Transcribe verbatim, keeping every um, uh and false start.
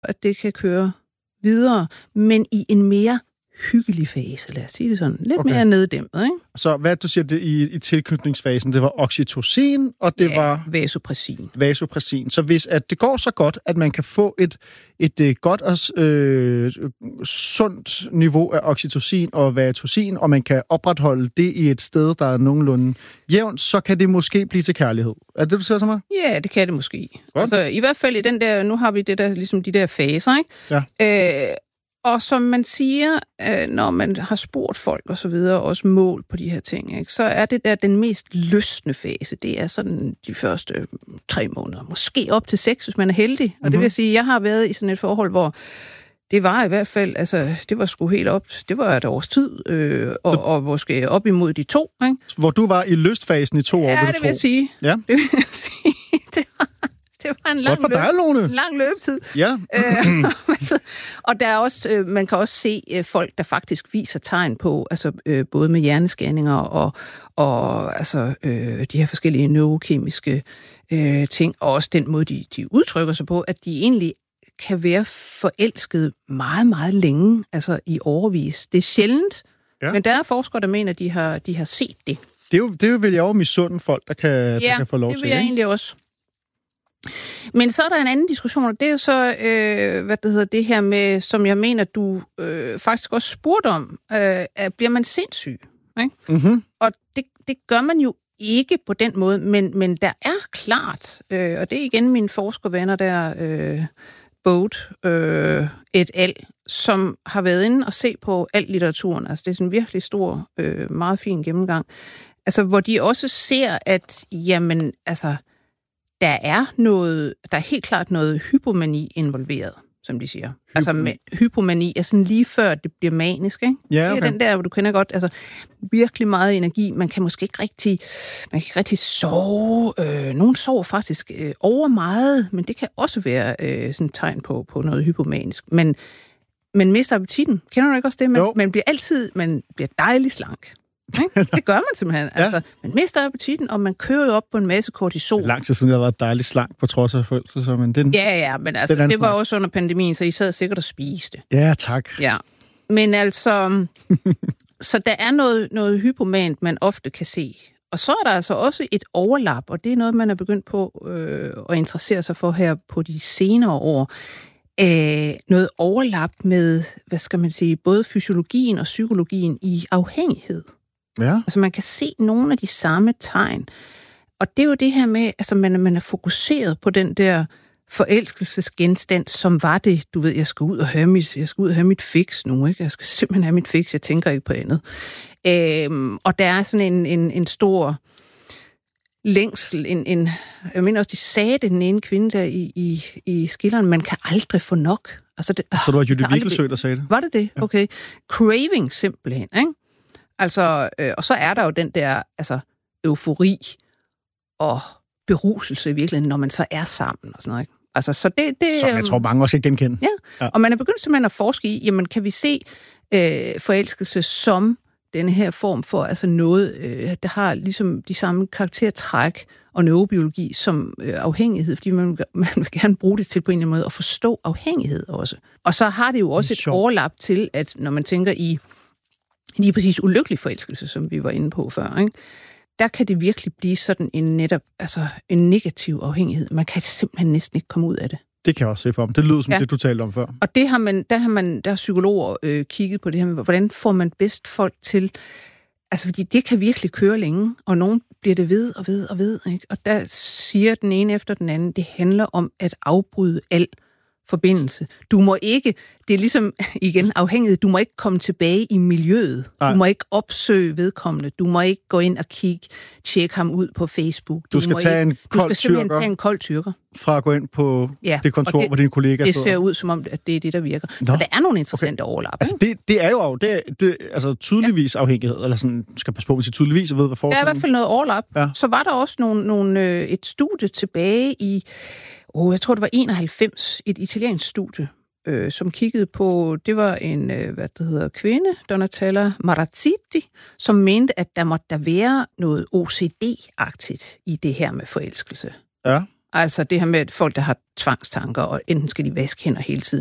at det kan køre videre, men i en mere hyggelig fase, lad os sige det sådan. Lidt okay. mere neddæmpet, ikke? Så hvad du siger, det i, i tilknytningsfasen, det var oxytocin, og det ja, var... vasopressin. Vasopressin. Så hvis at det går så godt, at man kan få et, et, et godt og øh, sundt niveau af oxytocin og vasopressin, og man kan opretholde det i et sted, der er nogenlunde jævnt, så kan det måske blive til kærlighed. Er det det, du siger så meget? Ja, det kan det måske. Altså, i hvert fald i den der, nu har vi det der, ligesom de der faser, ikke? Ja. Øh, Og som man siger, når man har spurgt folk og så videre, også mål på de her ting, ikke, så er det der den mest lystne fase. Det er sådan de første tre måneder. Måske op til seks, hvis man er heldig. Og mm-hmm. det vil sige, jeg har været i sådan et forhold, hvor det var i hvert fald, altså det var sgu helt op, det var et års tid, øh, og, og måske op imod de to. Ikke? Hvor du var i lystfasen i to år, ja, vil du det tro? vil jeg sige. Ja, det vil jeg sige. Det var... Det var en lang, dig, løb, en lang løbetid. Ja. øh, og der er også, øh, man kan også se øh, folk, der faktisk viser tegn på, altså øh, både med hjernescanninger og, og altså, øh, de her forskellige neurokemiske øh, ting, og også den måde, de, de udtrykker sig på, at de egentlig kan være forelsket meget, meget længe, altså i årevis. Det er sjældent, ja. Men der er forskere, der mener, at de har, de har set det. Det er jo, det er jo vil jeg jo misunde folk, der kan, ja, der kan få lov til. Ja, det vil jeg egentlig også. Men så er der en anden diskussion, og det er jo så, øh, hvad det hedder, det her med, som jeg mener, du øh, faktisk også spurgte om, øh, at bliver man sindssyg? Ikke? Mm-hmm. Og det, det gør man jo ikke på den måde, men, men der er klart, øh, og det er igen mine forskervenner der, øh, Boat øh, et al, som har været inde og se på al litteraturen, altså det er sådan en virkelig stor, øh, meget fin gennemgang, altså hvor de også ser, at jamen, altså, der er noget, der er helt klart noget hypomani involveret, som de siger. Hypo. Altså med, hypomani er sådan lige før det bliver manisk, ikke? Ja, okay. Det er den der, hvor du kender godt, altså virkelig meget energi. Man kan måske ikke rigtig, man kan ikke rigtig sove. Øh, nogen sover faktisk øh, over meget, men det kan også være øh, sådan et tegn på, på noget hypomanisk. Men man mister appetitten. Kender du ikke også det? Man, man bliver altid, man bliver dejlig slank. Det gør man simpelthen. Ja. Altså, man mister appetitten, og man kører jo op på en masse kortisol. Lang tid siden, jeg har været dejligt slank på trods af følelser. Men den, ja, ja, men altså, det var snak. Også under pandemien, så I sad sikkert og spiste. Ja, tak. Ja, men altså, så der er noget, noget hypomant, man ofte kan se. Og så er der altså også et overlap, og det er noget, man er begyndt på øh, at interessere sig for her på de senere år. Øh, noget overlap med, hvad skal man sige, både fysiologien og psykologien i afhængighed. Ja. Altså man kan se nogle af de samme tegn. Og det er jo det her med, altså man, man er fokuseret på den der forelskelsesgenstand, som var det, du ved, jeg skal ud og have mit, jeg skal ud og have mit fix nu, ikke? Jeg skal simpelthen have mit fix, jeg tænker ikke på andet. Øhm, og der er sådan en, en, en stor længsel, en, en, jeg mener også, de sagde det, den ene kvinde der i, i, i skilleren, man kan aldrig få nok. Altså det, så det var Jytte Vigelsø, der sagde det? Var det det? Ja. Okay. Craving simpelthen, ikke? Altså, øh, og så er der jo den der altså, eufori og beruselse i virkeligheden, når man så er sammen og sådan noget. Ikke? Altså, så det, det, som jeg tror, mange også kan genkende. Ja. ja, og man er begyndt simpelthen at forske i, jamen kan vi se øh, forelskelse som denne her form for altså noget, øh, der har ligesom de samme karaktertræk og neurobiologi som øh, afhængighed, fordi man, man vil gerne bruge det til på en eller anden måde at forstå afhængighed også. Og så har det jo også et overlap til, at når man tænker i lige præcis ulykkelig forelskelse, som vi var inde på før, ikke? Der kan det virkelig blive sådan en netop, altså en negativ afhængighed. Man kan simpelthen næsten ikke komme ud af det. Det kan jeg også se for mig. Det lyder som ja. det, du talte om før. Og det har man, der har man, der har psykologer øh, kigget på det her med, hvordan får man bedst folk til, altså fordi det kan virkelig køre længe, og nogen bliver det ved og ved og ved, ikke? Og der siger den ene efter den anden, det handler om at afbryde al forbindelse. Du må ikke, det er ligesom, igen, afhængighed, du må ikke komme tilbage i miljøet. Nej. Du må ikke opsøge vedkommende. Du må ikke gå ind og kigge, tjekke ham ud på Facebook. Du, du skal tage ikke, en kold Du skal simpelthen tyrker tage en kold tyrker. Fra at gå ind på ja, det kontor, det, hvor dine kollegaer det ser ud som om, at det er det, der virker. Nå. Så der er nogle interessante okay. overlap. Altså, det, det er jo det, det, altså tydeligvis ja. afhængighed, eller sådan, skal passe på, hvis I tydeligvis ved, hvad forskellen. Der er i hvert fald noget overlap. Ja. Så var der også nogle, nogle, et studie tilbage i, oh, jeg tror, det var enoghalvfems, et italiensk studie, øh, som kiggede på, det var en, øh, hvad det hedder, kvinde, Donatella Marazziti, som mente, at der måtte der være noget O C D-agtigt i det her med forelskelse. Ja. Altså det her med folk, der har tvangstanker, og enten skal de vaske hænder hele tiden,